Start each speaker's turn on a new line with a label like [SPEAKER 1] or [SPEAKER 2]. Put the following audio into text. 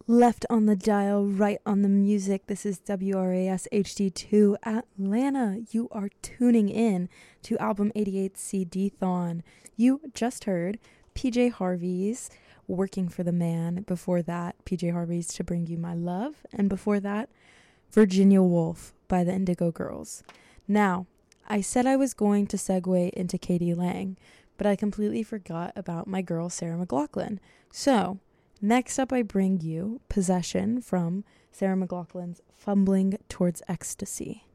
[SPEAKER 1] Left on the dial, right on the music. This is WRAS HD2 Atlanta. You are tuning in to Album 88 CD-thon. You just heard PJ Harvey's Working for the Man. Before that, PJ Harvey's To Bring You My Love. And before that, Virginia Woolf by the Indigo Girls. Now, I said I was going to segue into k.d. lang, but I completely forgot about my girl Sarah McLachlan. So, next up I bring you Possession from Sarah McLachlan's Fumbling Towards Ecstasy.